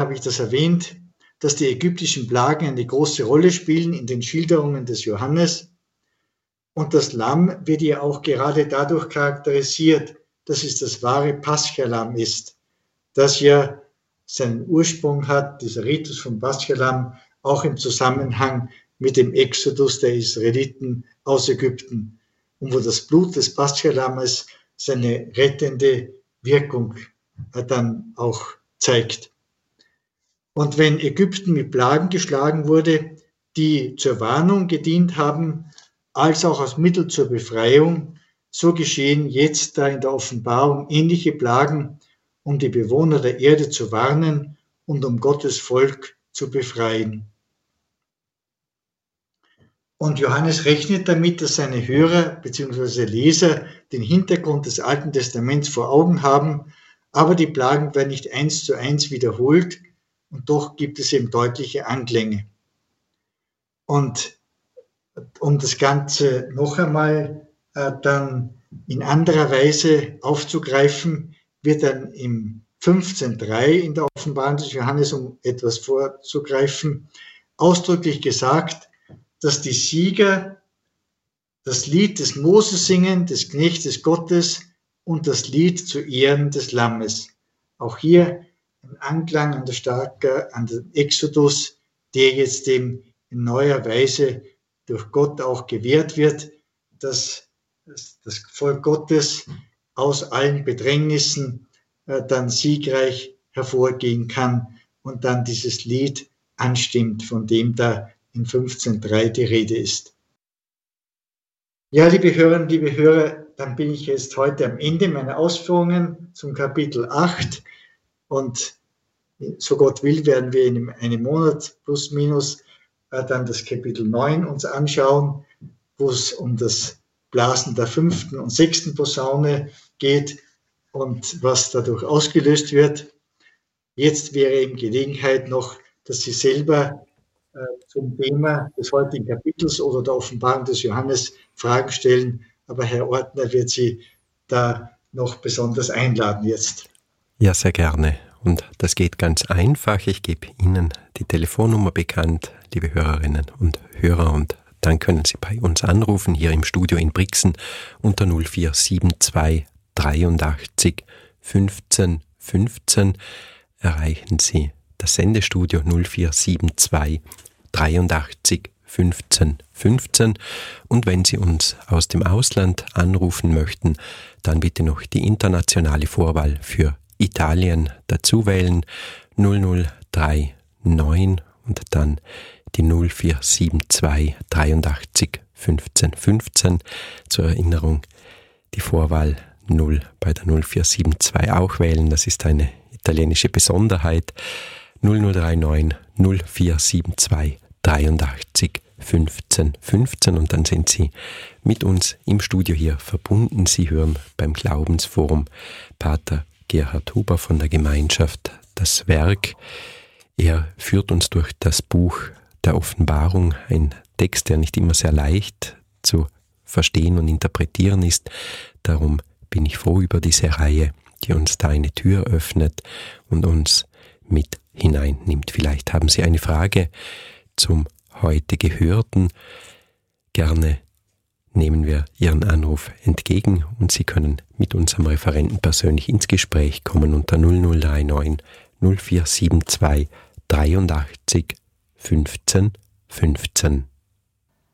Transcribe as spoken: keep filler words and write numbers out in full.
habe ich das erwähnt, dass die ägyptischen Plagen eine große Rolle spielen in den Schilderungen des Johannes. Und das Lamm wird ja auch gerade dadurch charakterisiert, dass es das wahre Paschalamm ist, das ja seinen Ursprung hat, dieser Ritus vom Paschalamm, auch im Zusammenhang mit dem Exodus der Israeliten aus Ägypten und wo das Blut des Paschalammes seine rettende Wirkung dann auch zeigt. Und wenn Ägypten mit Plagen geschlagen wurde, die zur Warnung gedient haben, als auch als Mittel zur Befreiung, so geschehen jetzt da in der Offenbarung ähnliche Plagen, um die Bewohner der Erde zu warnen und um Gottes Volk zu befreien. Und Johannes rechnet damit, dass seine Hörer bzw. Leser den Hintergrund des Alten Testaments vor Augen haben, aber die Plagen werden nicht eins zu eins wiederholt und doch gibt es eben deutliche Anklänge. Und um das Ganze noch einmal äh, dann in anderer Weise aufzugreifen, wird dann im fünfzehn Komma drei in der Offenbarung des Johannes, um etwas vorzugreifen, ausdrücklich gesagt, dass die Sieger das Lied des Moses singen, des Knechtes Gottes und das Lied zu Ehren des Lammes. Auch hier ein Anklang an der starke, an den Exodus, der jetzt dem in neuer Weise durch Gott auch gewährt wird, dass das Volk Gottes aus allen Bedrängnissen äh, dann siegreich hervorgehen kann und dann dieses Lied anstimmt, von dem da in fünfzehn Komma drei die Rede ist. Ja, liebe Hörerinnen, liebe Hörer, dann bin ich jetzt heute am Ende meiner Ausführungen zum Kapitel acht und so Gott will, werden wir in einem Monat plus minus äh, dann das Kapitel neun uns anschauen, wo es um das Blasen der fünften und sechsten Posaune geht und was dadurch ausgelöst wird. Jetzt wäre eben Gelegenheit noch, dass Sie selber äh, zum Thema des heutigen Kapitels oder der Offenbarung des Johannes Fragen stellen, aber Herr Ortner wird Sie da noch besonders einladen jetzt. Ja, sehr gerne. Und das geht ganz einfach. Ich gebe Ihnen die Telefonnummer bekannt, liebe Hörerinnen und Hörer, und dann können Sie bei uns anrufen, hier im Studio in Brixen unter null vier sieben zwei dreiundachtzig fünfzehn fünfzehn. Erreichen Sie das Sendestudio null vier sieben zwei dreiundachtzig fünfzehn fünfzehn. Und wenn Sie uns aus dem Ausland anrufen möchten, dann bitte noch die internationale Vorwahl für Italien dazu wählen, null null drei neun und dann die null vier sieben zwei dreiundachtzig fünfzehn fünfzehn. Zur Erinnerung, die Vorwahl null bei der null vier sieben zwei auch wählen, das ist eine italienische Besonderheit. null null drei neun null vier sieben zwei dreiundachtzig fünfzehn fünfzehn und dann sind Sie mit uns im Studio hier verbunden. Sie hören beim Glaubensforum Pater Gerhard Huber von der Gemeinschaft Das Werk. Er führt uns durch das Buch der Offenbarung, ein Text, der nicht immer sehr leicht zu verstehen und interpretieren ist. Darum bin ich froh über diese Reihe, die uns da eine Tür öffnet und uns mit hineinnimmt. Vielleicht haben Sie eine Frage zum heute Gehörten. Gerne nehmen wir Ihren Anruf entgegen und Sie können mit unserem Referenten persönlich ins Gespräch kommen unter null null drei neun null vier sieben zwei dreiundachtzig fünfzehn fünfzehn.